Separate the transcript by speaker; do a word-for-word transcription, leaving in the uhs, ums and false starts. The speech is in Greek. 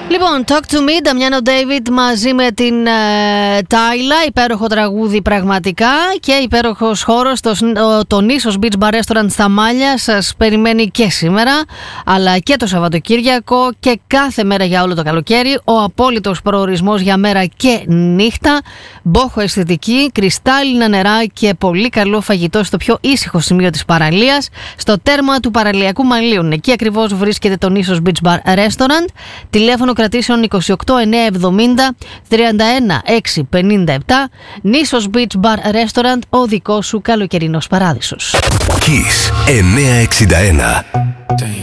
Speaker 1: Λοιπόν, Talk to Me, Νταμιάνο Ντέιβιντ μαζί με την ε, Τάιλα, υπέροχο τραγούδι πραγματικά και υπέροχος χώρος, το, το, το Νήσος Beach Bar Restaurant στα Μάλια σας περιμένει και σήμερα, αλλά και το Σαββατοκύριακο και κάθε μέρα για όλο το καλοκαίρι. Ο απόλυτος προορισμός για μέρα και νύχτα, μπόχο αισθητική, κρυστάλλινα νερά και πολύ καλό φαγητό στο πιο ήσυχο σημείο της παραλίας, στο τέρμα του παραλιακού Μαλίων. Εκεί ακριβώς βρίσκεται το Νήσος Beach Bar Restaurant. Τηλέφωνο κρατήσεων είκοσι οκτώ εννιακόσια εβδομήντα τριάντα ένα έξι πενήντα επτά. Νήσος Beach Bar Restaurant, ο δικός σου καλοκαιρινός παράδεισος.
Speaker 2: Kiss εννιακόσια εξήντα ένα.